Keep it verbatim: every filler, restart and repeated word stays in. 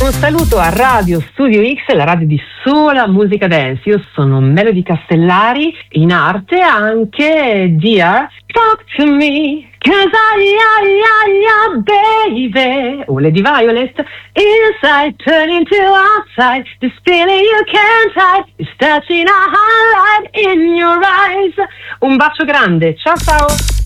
Un saluto a Radio Studio X, la radio di sola musica dance. Io sono Melody Castellari, in arte anche Dear Talk to Me, cause I, I, I, I, baby. O Lady Violet, inside turning to outside, this feeling you can't hide, is touching a highlight in your eyes. Un bacio grande, ciao ciao.